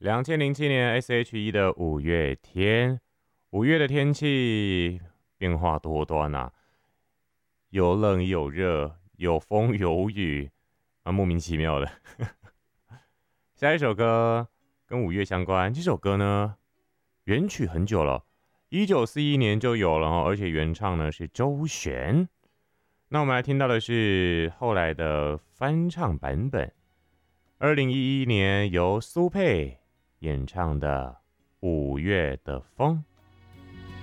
2007年 S.H.E 的五月天，五月的天气变化多端啊，有冷有热，有风有雨，莫名其妙的。下一首歌跟五月相关，这首歌呢原曲很久了，1941年就有了而且原唱呢是周璇。那我们来听到的是后来的翻唱版本，2011年由苏芮演唱的《五月的风》。